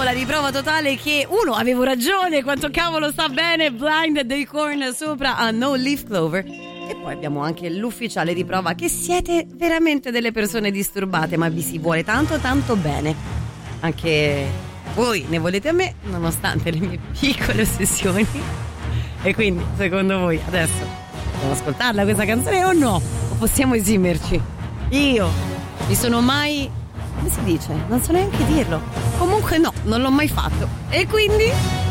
la riprova totale che uno, avevo ragione, quanto cavolo sta bene Blind dei Korn sopra a No Leaf Clover. E poi abbiamo anche l'ufficiale riprova che siete veramente delle persone disturbate, ma vi si vuole tanto tanto bene. Anche voi ne volete a me, nonostante le mie piccole ossessioni. E quindi, secondo voi, adesso dobbiamo ascoltarla questa canzone o no? O possiamo esimerci? Io mi sono mai... come si dice? Non so neanche dirlo. Comunque no, non l'ho mai fatto. E quindi...